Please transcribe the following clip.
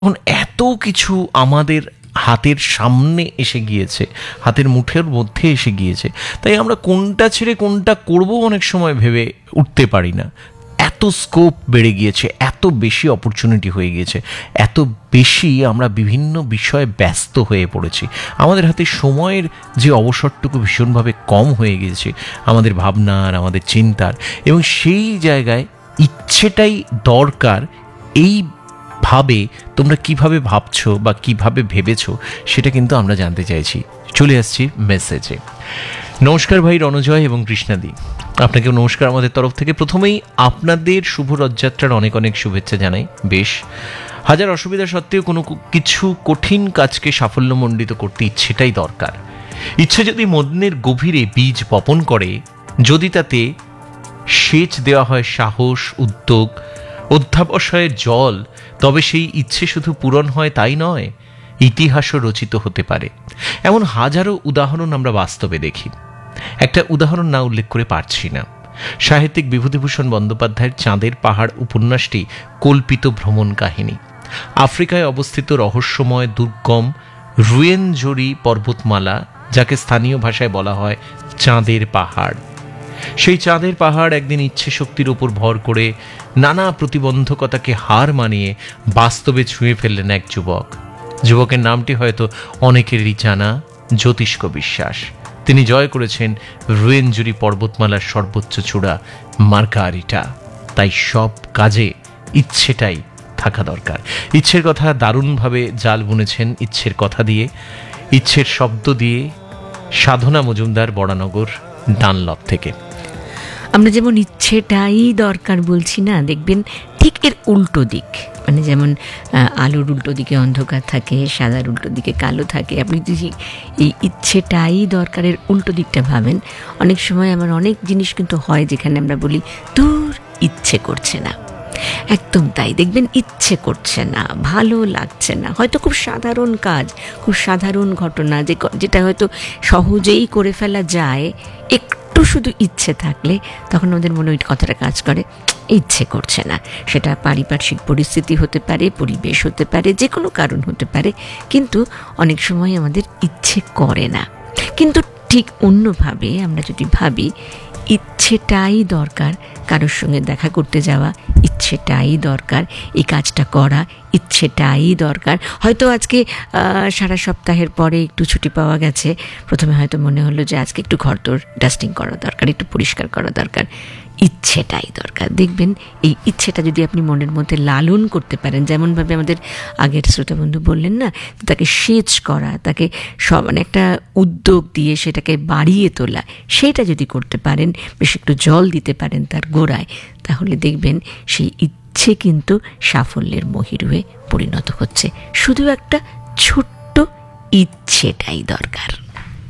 এখন এত কিছু আমাদের হাতের সামনে এসে গিয়েছে, হাতের মুঠের মধ্যে এসে গিয়েছে, তাই আমরা কোনটা ছেড়ে কোনটা করব অনেক সময় ভেবে উঠতে পারি না। এত স্কোপ বেড়ে গিয়েছে, এত বেশি অপরচুনিটি হয়ে গিয়েছে, এত বেশি আমরা বিভিন্ন বিষয়ে ব্যস্ত হয়ে পড়েছি। আমাদের হাতে সময়ের যে অবসরটুকু ভীষণভাবে কম হয়ে গিয়েছে আমাদের ভাবনার, আমাদের চিন্তার, এবং সেই জায়গায় ইচ্ছেটাই দরকার। এই ভাবে তোমরা কিভাবে ভাবছো বা কিভাবে ভেবেছো সেটা কিন্তু আমরা জানতে চাইছি। চলে আসছি মেসেজে। নমস্কার ভাই রণজয় এবং কৃষ্ণাদি, আপনাকেও নমস্কার আমাদের তরফ থেকে। প্রথমেই আপনাদের শুভ রথযাত্রার অনেক অনেক শুভেচ্ছা জানাই। বেশ, হাজার অসুবিধা সত্ত্বেও কোনো কিছু কঠিন কাজকে সাফল্যমণ্ডিত করতে ইচ্ছেটাই দরকার। ইচ্ছে যদি মনের গভীরে বীজ বপন করে, যদি তাতে সেচ দেওয়া হয় সাহস, উদ্যোগ, অধ্যাবসায়ের জল, তবে সেই ইচ্ছে শুধু পূরণ হয় তাই নয়, ইতিহাসও রচিত হতে পারে। এমন হাজারো উদাহরণ আমরা বাস্তবে দেখি। একটা উদাহরণ না উল্লেখ করে পারছি না। সাহিত্যিক বিভূতিভূষণ বন্দ্যোপাধ্যায়ের চাঁদের পাহাড় উপন্যাসটি কল্পিত ভ্রমণ কাহিনী। আফ্রিকায় অবস্থিত রহস্যময় দুর্গম রুয়েনজোরি পর্বতমালা, যাকে স্থানীয় ভাষায় বলা হয় চাঁদের পাহাড়। সেই চাঁদের পাহাড় একদিন ইচ্ছে শক্তির উপর ভর করে নানা প্রতিবন্ধকতাকে হার মানিয়ে বাস্তবে ছুঁয়ে ফেললেন এক যুবক। যুবকের নামটি হয়তো অনেকেরই জানা, জ্যোতিষ্ক বিশ্বাস। তিনি জয় করেছেন রুয়েনজুরি পর্বতমালার সর্বোচ্চ চূড়া মার্গারিটা। তাই সব কাজে ইচ্ছেটাই থাকা দরকার। ইচ্ছের কথা দারুণভাবে জাল বুনেছেন ইচ্ছের কথা দিয়ে, ইচ্ছের শব্দ দিয়ে সাধনা মজুমদার, বড়ানগর, ডানলপ থেকে। আমরা যেমন ইচ্ছেটাই দরকার বলছি না, দেখবেন ঠিক এর উল্টো দিক, মানে যেমন আলোর উল্টো দিকে অন্ধকার থাকে, সাদার উল্টো দিকে কালো থাকে। আপনি যদি এই ইচ্ছেটাই দরকারের উল্টো দিকটা ভাবেন, অনেক সময় আমার অনেক জিনিস কিন্তু হয় যেখানে আমরা বলি দূর, ইচ্ছে করছে না। একদম তাই, দেখবেন ইচ্ছে করছে না, ভালো লাগছে না। হয়তো খুব সাধারণ কাজ, খুব সাধারণ ঘটনা, যেটা হয়তো সহজেই করে ফেলা যায়, একটু শুধু ইচ্ছে থাকলে তখন আমাদের মনে ওই কথাটা কাজ করে, ইচ্ছে করছে না। সেটা পারিপার্শ্বিক পরিস্থিতি হতে পারে, পরিবেশ হতে পারে, যে কোনো কারণ হতে পারে, কিন্তু অনেক সময় আমাদের ইচ্ছে করে না। কিন্তু ঠিক অন্যভাবে আমরা যদি ভাবি, ইচ্ছেটাই দরকার কারোর সঙ্গে দেখা করতে যাওয়া, ইচ্ছেটাই দরকার এই কাজটা করা, ইচ্ছেটাই দরকার। হয়তো আজকে সারা সপ্তাহের পরে একটু ছুটি পাওয়া গেছে, প্রথমে হয়তো মনে হলো যে আজকে একটু ঘরদোর ডাস্টিং করা দরকার, একটু পরিষ্কার করা দরকার। ইচ্ছেটাই দরকার। দেখবেন এই ইচ্ছেটা যদি আপনি মনের মধ্যে লালন করতে পারেন, যেমনভাবে আমাদের আগের শ্রোতা বন্ধু বললেন না, তাকে সেচ করা, তাকে মানে একটা উদ্যোগ দিয়ে সেটাকে বাড়িয়ে তোলা, সেটা যদি করতে পারেন, বেশ একটু জল দিতে পারেন তার গোড়ায়, তাহলে দেখবেন সেই ইচ্ছে কিন্তু সাফল্যের মহিরুহে পরিণত হচ্ছে। শুধু একটা ছোট্ট ইচ্ছেটাই দরকার।